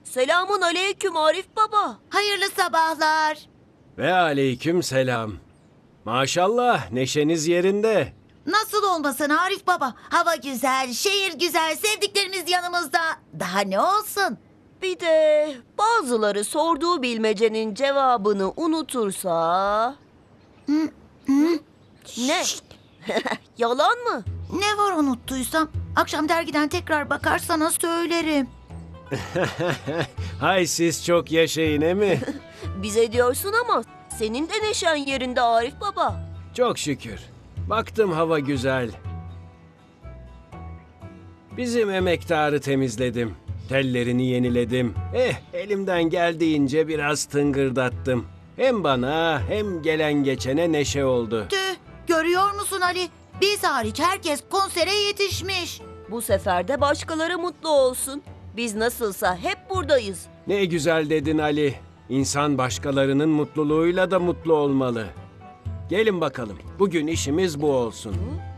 Selamun aleyküm Arif Baba. Hayırlı sabahlar. Ve aleyküm selam. Maşallah neşeniz yerinde. Nasıl olmasın Arif Baba? Hava güzel, şehir güzel, sevdiklerimiz yanımızda. Daha ne olsun? Bir de bazıları sorduğu bilmecenin cevabını unutursa... Ne? Yalan mı? Ne var unuttuysam? Akşam dergiden tekrar bakarsana söylerim. Hay siz çok yaşayın emi. Bize diyorsun ama senin de neşen yerinde Arif Baba. Çok şükür. Baktım hava güzel. Bizim emektarı temizledim. Tellerini yeniledim. Elimden geldiğince biraz tıngırdattım. Hem bana hem gelen geçene neşe oldu. Tüh, görüyor musun Ali? Biz hariç herkes konsere yetişmiş. Bu sefer de başkaları mutlu olsun. Biz nasılsa hep buradayız. Ne güzel dedin Ali. İnsan başkalarının mutluluğuyla da mutlu olmalı. Gelin bakalım. Bugün işimiz bu olsun.